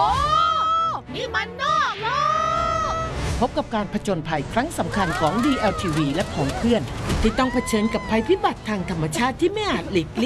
นี่มันนอกโลกพบกับการผจญภัยครั้งสำคัญของ DLTV และของเพื่อนที่ต้องเผชิญกับภัยพิบัติทางธรรมชาติที่ไม่อาจหลีกเลี่ยง